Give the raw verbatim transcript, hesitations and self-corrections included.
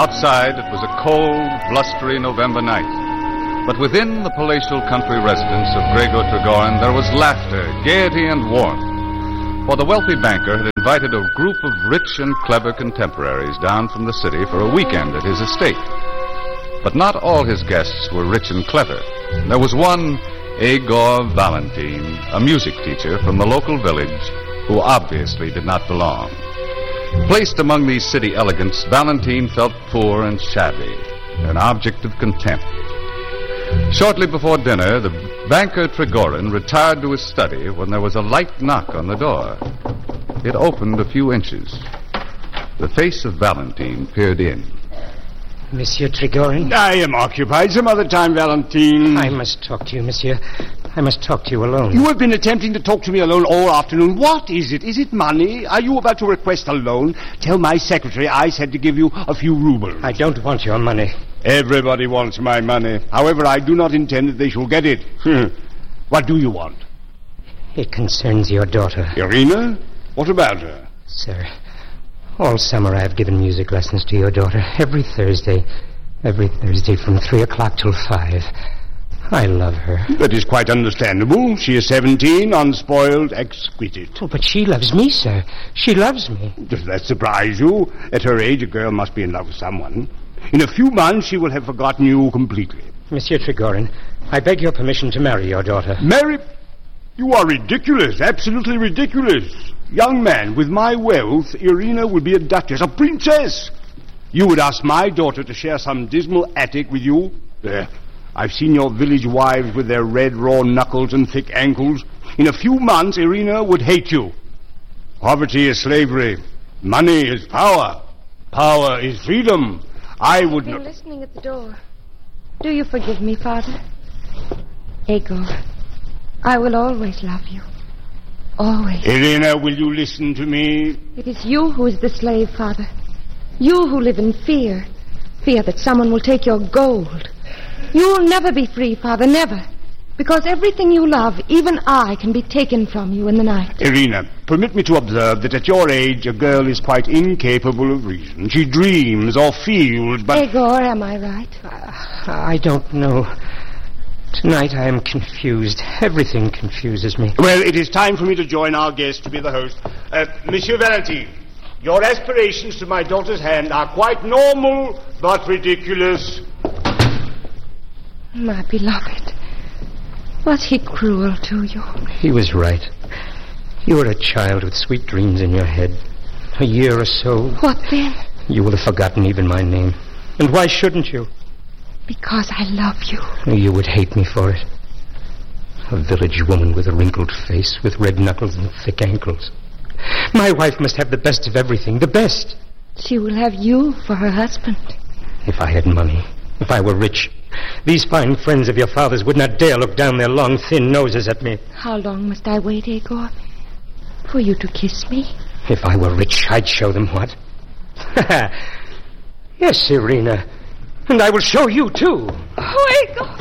Outside, it was a cold, blustery November night. But within the palatial country residence of Gregor Trigorin, there was laughter, gaiety, and warmth. For the wealthy banker had invited a group of rich and clever contemporaries down from the city for a weekend at his estate. But not all his guests were rich and clever. There was one, Egor Valentin, a music teacher from the local village, who obviously did not belong. Placed among these city elegants, Valentin felt poor and shabby, an object of contempt. Shortly before dinner, the banker Trigorin retired to his study when there was a light knock on the door. It opened a few inches. The face of Valentin peered in. Monsieur Trigorin? I am occupied. Some other time, Valentin. I must talk to you, monsieur. I must talk to you alone. You have been attempting to talk to me alone all afternoon. What is it? Is it money? Are you about to request a loan? Tell my secretary I said to give you a few rubles. I don't want your money. Everybody wants my money. However, I do not intend that they shall get it. What do you want? It concerns your daughter. Irina? What about her? Sir, all summer I have given music lessons to your daughter. Every Thursday. Every Thursday from three o'clock till five. I love her. That is quite understandable. She is seventeen, unspoiled, exquisite. Oh, but she loves me, sir. She loves me. Does that surprise you? At her age, a girl must be in love with someone. In a few months, she will have forgotten you completely. Monsieur Trigorin, I beg your permission to marry your daughter. Marry? You are ridiculous, absolutely ridiculous. Young man, with my wealth, Irina would be a duchess, a princess. You would ask my daughter to share some dismal attic with you? There. I've seen your village wives with their red, raw knuckles and thick ankles. In a few months, Irina would hate you. Poverty is slavery. Money is power. Power is freedom. I would I've not... been listening at the door. Do you forgive me, Father? Egor, I will always love you. Always. Irina, will you listen to me? It is you who is the slave, Father. You who live in fear. Fear that someone will take your gold. You will never be free, Father, never. Because everything you love, even I, can be taken from you in the night. Irina, permit me to observe that at your age, a girl is quite incapable of reason. She dreams or feels, but... Egor, am I right? Uh, I don't know. Tonight I am confused. Everything confuses me. Well, it is time for me to join our guest to be the host. Uh, Monsieur Valentin, your aspirations to my daughter's hand are quite normal, but ridiculous. My beloved, was he cruel to you? He was right. You were a child with sweet dreams in your head. A year or so. What then? You will have forgotten even my name. And why shouldn't you? Because I love you. You would hate me for it. A village woman with a wrinkled face, with red knuckles and thick ankles. My wife must have the best of everything, the best. She will have you for her husband. If I had money, if I were rich, these fine friends of your father's would not dare look down their long, thin noses at me. How long must I wait, Egor, for you to kiss me? If I were rich, I'd show them what. Yes, Irina. And I will show you, too. Oh, Egor!